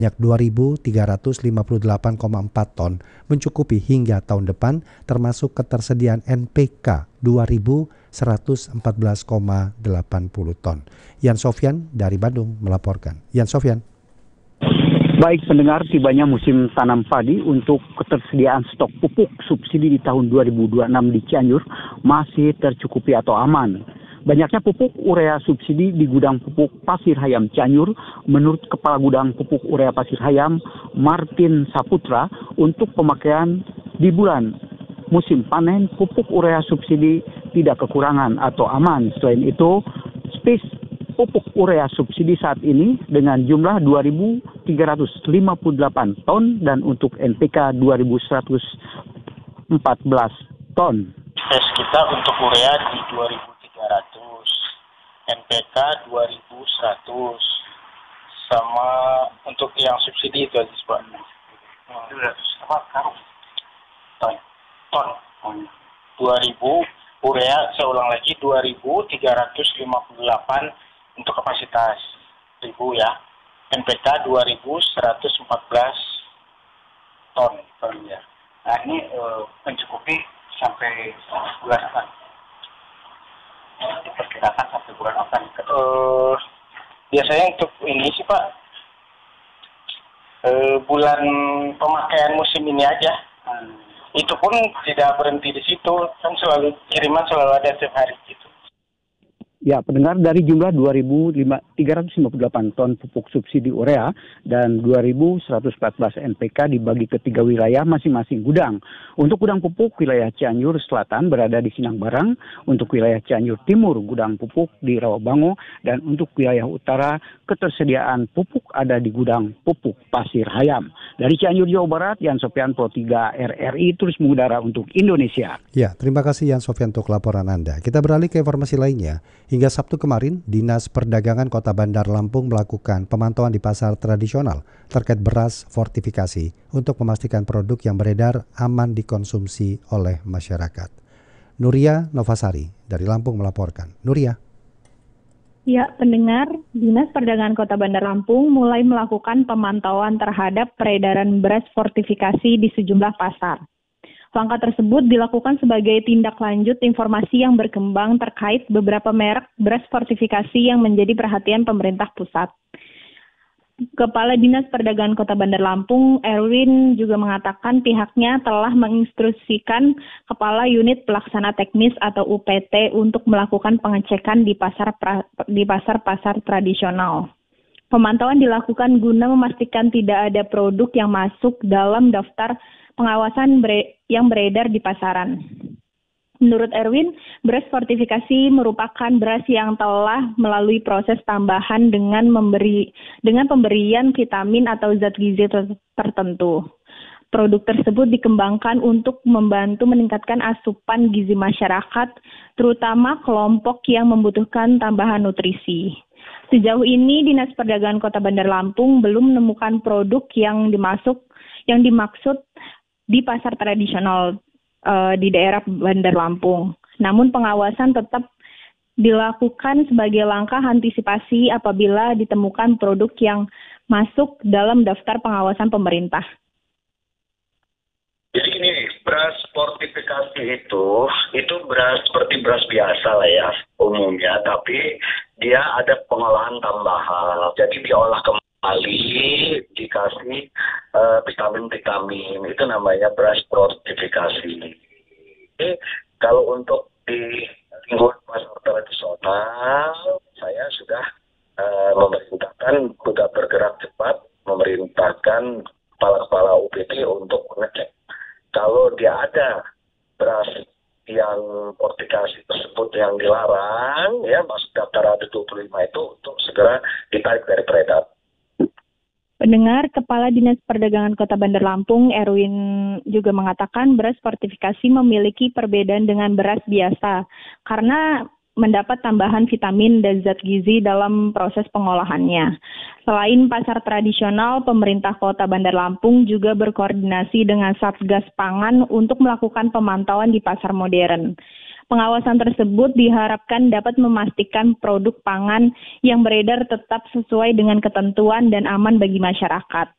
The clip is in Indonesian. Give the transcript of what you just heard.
sebanyak 2.358,4 ton mencukupi hingga tahun depan, termasuk ketersediaan NPK 2.114,80 ton. Yan Sofyan dari Bandung melaporkan. Yan Sofyan. Baik pendengar, tibanya musim tanam padi untuk ketersediaan stok pupuk subsidi di tahun 2026 di Cianjur masih tercukupi atau aman. Banyaknya pupuk urea subsidi di gudang pupuk Pasir Hayam Cianjur, menurut Kepala Gudang Pupuk Urea Pasir Hayam, Martin Saputra, untuk pemakaian di bulan musim panen, pupuk urea subsidi tidak kekurangan atau aman. Selain itu, space pupuk urea subsidi saat ini dengan jumlah 2.358 ton dan untuk NPK 2.114 ton. Space kita untuk urea di 2.300, NPK 2.100, sama untuk yang subsidi itu aja Pak. Ton. 2.000 urea, saya ulang lagi 2.358 untuk kapasitas 1.000 ya. NPK 2.114 ton ya. Nah ini mencukupi sampai bulan apa? Diperkirakan sampai bulan apa? Biasanya untuk ini sih Pak, bulan pemakaian musim ini aja. Itu pun tidak berhenti di situ, kan kiriman selalu ada setiap hari gitu. Ya, pendengar, dari jumlah 2.358 ton pupuk subsidi urea dan 2.114 NPK dibagi ke 3 wilayah masing-masing gudang. Untuk gudang pupuk wilayah Cianjur Selatan berada di Sinang Barang, untuk wilayah Cianjur Timur gudang pupuk di Rawabango, dan untuk wilayah utara ketersediaan pupuk ada di gudang pupuk Pasir Hayam. Dari Cianjur, Jawa Barat, Yan Sofyan, Pro 3 RRI, terus mengudara untuk Indonesia. Ya, terima kasih Yan Sofyan untuk laporan Anda. Kita beralih ke informasi lainnya. Hingga Sabtu kemarin, Dinas Perdagangan Kota Bandar Lampung melakukan pemantauan di pasar tradisional terkait beras fortifikasi untuk memastikan produk yang beredar aman dikonsumsi oleh masyarakat. Nuria Novasari dari Lampung melaporkan. Nuria. Ya, pendengar, Dinas Perdagangan Kota Bandar Lampung mulai melakukan pemantauan terhadap peredaran beras fortifikasi di sejumlah pasar. Langkah tersebut dilakukan sebagai tindak lanjut informasi yang berkembang terkait beberapa merek beras fortifikasi yang menjadi perhatian pemerintah pusat. Kepala Dinas Perdagangan Kota Bandar Lampung, Erwin, juga mengatakan pihaknya telah menginstruksikan Kepala Unit Pelaksana Teknis atau UPT untuk melakukan pengecekan di pasar-pasar tradisional. Pemantauan dilakukan guna memastikan tidak ada produk yang masuk dalam daftar pengawasan yang beredar di pasaran. Menurut Erwin, beras fortifikasi merupakan beras yang telah melalui proses tambahan dengan pemberian vitamin atau zat gizi tertentu. Produk tersebut dikembangkan untuk membantu meningkatkan asupan gizi masyarakat, terutama kelompok yang membutuhkan tambahan nutrisi. Sejauh ini, Dinas Perdagangan Kota Bandar Lampung belum menemukan produk yang dimaksud di pasar tradisional di daerah Bandar Lampung. Namun pengawasan tetap dilakukan sebagai langkah antisipasi apabila ditemukan produk yang masuk dalam daftar pengawasan pemerintah. Jadi ini beras fortifikasi itu beras seperti beras biasa lah ya umumnya, tapi dia ada pengolahan tambahan. Jadi diolah kembali, dikasih vitamin-vitamin, itu namanya beras fortifikasi. Jadi kalau untuk di lingkungan pasar tradisional, saya sudah memerintahkan, sudah bergerak cepat, memerintahkan kepala-kepala UPT untuk mengecek. Kalau dia ada beras yang fortifikasi tersebut yang dilarang, ya masuk daftar ada 25 itu untuk segera ditarik dari peredar. Pendengar, Kepala Dinas Perdagangan Kota Bandar Lampung, Erwin, juga mengatakan beras fortifikasi memiliki perbedaan dengan beras biasa karena mendapat tambahan vitamin dan zat gizi dalam proses pengolahannya. Selain pasar tradisional, pemerintah Kota Bandar Lampung juga berkoordinasi dengan Satgas Pangan untuk melakukan pemantauan di pasar modern. Pengawasan tersebut diharapkan dapat memastikan produk pangan yang beredar tetap sesuai dengan ketentuan dan aman bagi masyarakat.